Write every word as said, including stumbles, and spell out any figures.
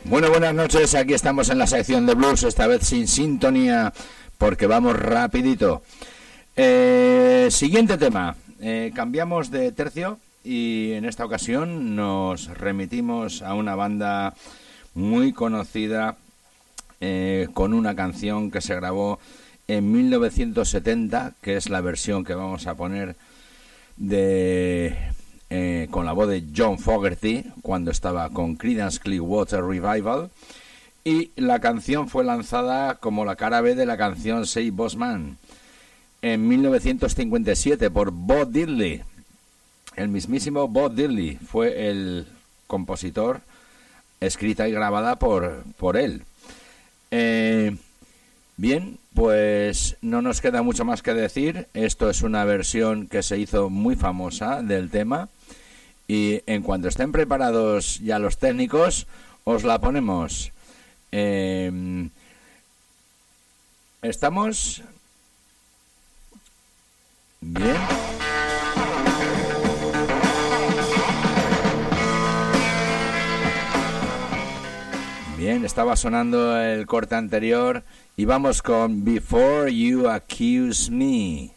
Bueno, buenas noches, aquí estamos en la sección de blues, esta vez sin sintonía, porque vamos rapidito. Eh, siguiente tema, eh, cambiamos de tercio y en esta ocasión nos remitimos a una banda muy conocida eh, con una canción que se grabó en mil novecientos setenta, que es la versión que vamos a poner de... Eh, con la voz de John Fogerty cuando estaba con Creedence Clearwater Revival, y la canción fue lanzada como la cara B de la canción Say Boss Man en mil novecientos cincuenta y siete por Bo Diddley. El mismísimo Bo Diddley fue el compositor, escrita y grabada por, por él. Eh, bien, pues no nos queda mucho más que decir. Esto es una versión que se hizo muy famosa del tema, y en cuanto estén preparados ya los técnicos, os la ponemos. Eh, ¿Estamos? Bien. Bien, estaba sonando el corte anterior y vamos con Before You Accuse Me.